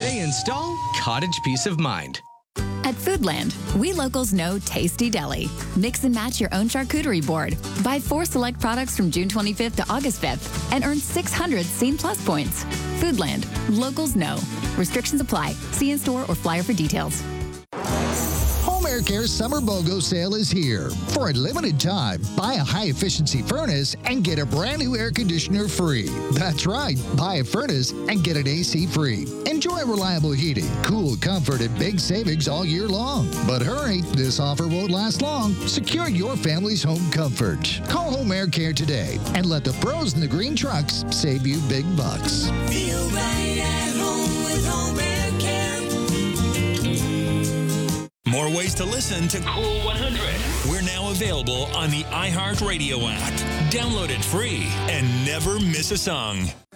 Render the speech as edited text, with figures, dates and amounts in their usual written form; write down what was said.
They install cottage peace of mind. At Foodland, we locals know Tasty Deli. Mix and match your own charcuterie board. Buy 4 select products from June 25th to August 5th and earn 600 Scene Plus points. Foodland, locals know. Restrictions apply. See in-store or flyer for details. Home Air Care's Summer BOGO sale is here. For a limited time, buy a high-efficiency furnace and get a brand new air conditioner free. That's right, buy a furnace and get an AC free. Enjoy reliable heating, cool comfort, and big savings all year long. But hurry, this offer won't last long. Secure your family's home comfort. Call Home Air Care today and let the pros in the green trucks save you big bucks. Feel right at home with Home Air Care. More ways to listen to Cool 100. We're now available on the iHeartRadio app. Download it free and never miss a song.